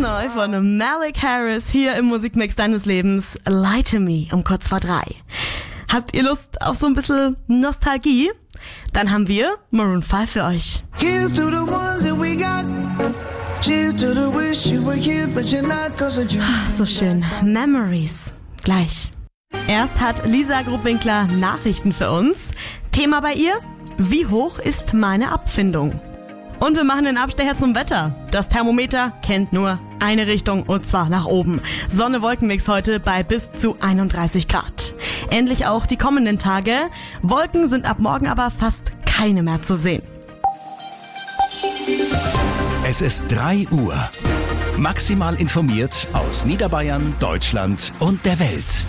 neu von Malik Harris hier im Musikmix deines Lebens. Lie to Me um kurz vor 3. Habt ihr Lust auf so ein bisschen Nostalgie? Dann haben wir Maroon 5 für euch. Here's to the ones that we got. Cheers to the wish you were here, but you're not, 'cause of you. So schön. Memories. Gleich. Erst hat Lisa Grubwinkler Nachrichten für uns. Thema bei ihr: Wie hoch ist meine Abfindung? Und wir machen den Abstecher zum Wetter. Das Thermometer kennt nur eine Richtung, und zwar nach oben. Sonne-Wolkenmix heute bei bis zu 31 Grad. Ähnlich auch die kommenden Tage. Wolken sind ab morgen aber fast keine mehr zu sehen. Es ist 3 Uhr. Maximal informiert aus Niederbayern, Deutschland und der Welt.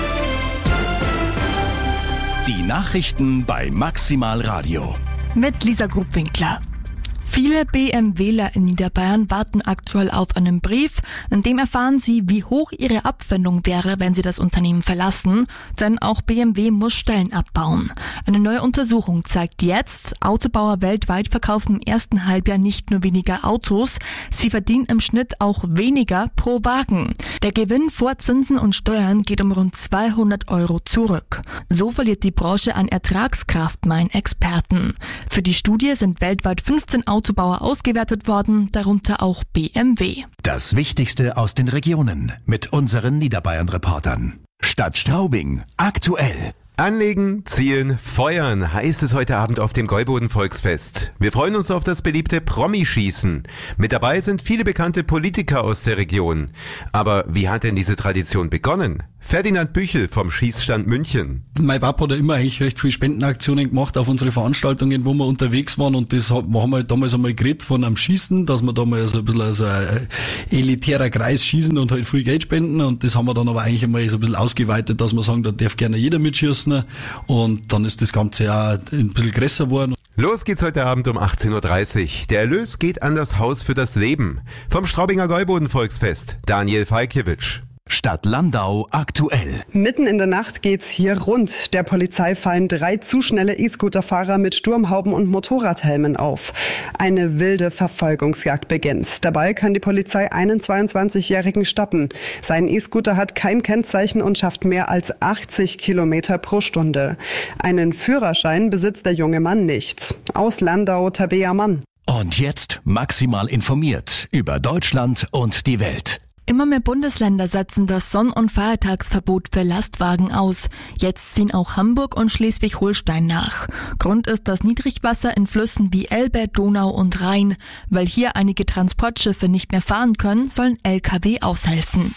Die Nachrichten bei Maximal Radio. Mit Lisa Grubwinkler. Viele BMWler in Niederbayern warten aktuell auf einen Brief, in dem erfahren sie, wie hoch ihre Abfindung wäre, wenn sie das Unternehmen verlassen, denn auch BMW muss Stellen abbauen. Eine neue Untersuchung zeigt jetzt, Autobauer weltweit verkaufen im ersten Halbjahr nicht nur weniger Autos, sie verdienen im Schnitt auch weniger pro Wagen. Der Gewinn vor Zinsen und Steuern geht um rund 200 € zurück. So verliert die Branche an Ertragskraft, meinen Experten. Für die Studie sind weltweit 15 Autobauer ausgewertet worden, darunter auch BMW. Das Wichtigste aus den Regionen mit unseren Niederbayern-Reportern. Stadt Straubing, aktuell. Anlegen, zielen, feuern heißt es heute Abend auf dem Gäuboden-Volksfest. Wir freuen uns auf das beliebte Promi-Schießen. Mit dabei sind viele bekannte Politiker aus der Region. Aber wie hat denn diese Tradition begonnen? Ferdinand Büchel vom Schießstand München. Mein Papa hat immer eigentlich recht viele Spendenaktionen gemacht auf unsere Veranstaltungen, wo wir unterwegs waren, und das haben wir damals einmal geredet von einem Schießen, dass wir da mal so ein bisschen so ein elitärer Kreis schießen und halt viel Geld spenden, und das haben wir dann aber eigentlich einmal so ein bisschen ausgeweitet, dass wir sagen, da darf gerne jeder mitschießen, und dann ist das Ganze ja ein bisschen größer geworden. Los geht's heute Abend um 18.30 Uhr. Der Erlös geht an das Haus für das Leben. Vom Straubinger Gäuboden-Volksfest, Daniel Falkiewicz. Stadt Landau aktuell. Mitten in der Nacht geht's hier rund. Der Polizei fallen 3 zu schnelle E-Scooter-Fahrer mit Sturmhauben und Motorradhelmen auf. Eine wilde Verfolgungsjagd beginnt. Dabei kann die Polizei einen 22-Jährigen stoppen. Sein E-Scooter hat kein Kennzeichen und schafft mehr als 80 Kilometer pro Stunde. Einen Führerschein besitzt der junge Mann nicht. Aus Landau, Tabea Mann. Und jetzt maximal informiert über Deutschland und die Welt. Immer mehr Bundesländer setzen das Sonn- und Feiertagsverbot für Lastwagen aus. Jetzt ziehen auch Hamburg und Schleswig-Holstein nach. Grund ist das Niedrigwasser in Flüssen wie Elbe, Donau und Rhein. Weil hier einige Transportschiffe nicht mehr fahren können, sollen Lkw aushelfen.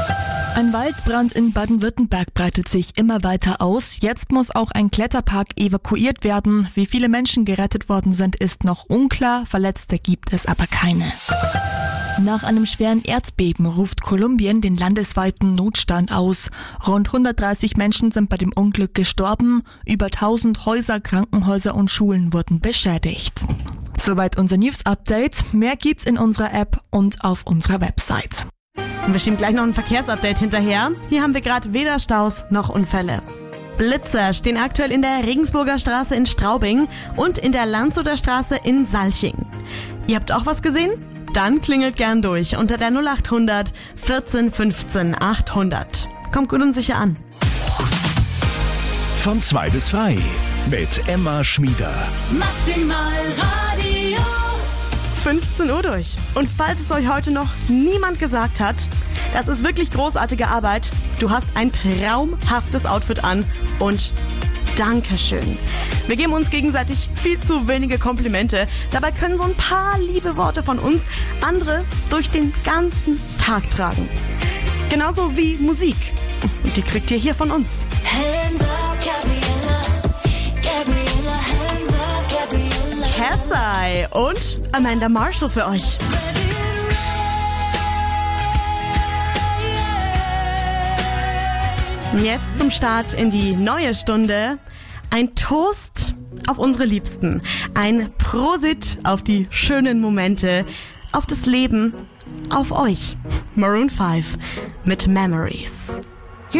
Ein Waldbrand in Baden-Württemberg breitet sich immer weiter aus. Jetzt muss auch ein Kletterpark evakuiert werden. Wie viele Menschen gerettet worden sind, ist noch unklar. Verletzte gibt es aber keine. Nach einem schweren Erdbeben ruft Kolumbien den landesweiten Notstand aus. Rund 130 Menschen sind bei dem Unglück gestorben. Über 1000 Häuser, Krankenhäuser und Schulen wurden beschädigt. Soweit unser News-Update. Mehr gibt's in unserer App und auf unserer Website. Und bestimmt gleich noch ein Verkehrsupdate hinterher. Hier haben wir gerade weder Staus noch Unfälle. Blitzer stehen aktuell in der Regensburger Straße in Straubing und in der Landshuter Straße in Salching. Ihr habt auch was gesehen? Dann klingelt gern durch unter der 0800 14 15 800. Kommt gut und sicher an. Von 2 bis 3 mit Emma Schmieder. Maximal Radio. 15 Uhr durch. Und falls es euch heute noch niemand gesagt hat, das ist wirklich großartige Arbeit. Du hast ein traumhaftes Outfit an und Dankeschön. Wir geben uns gegenseitig viel zu wenige Komplimente. Dabei können so ein paar liebe Worte von uns andere durch den ganzen Tag tragen. Genauso wie Musik. Und die kriegt ihr hier von uns. Hands up, Gabriella. Gabriella, hands up, Gabriella. Cat's Eye und Amanda Marshall für euch. Jetzt zum Start in die neue Stunde. Ein Toast auf unsere Liebsten. Ein Prosit auf die schönen Momente, auf das Leben, auf euch. Maroon 5 mit Memories.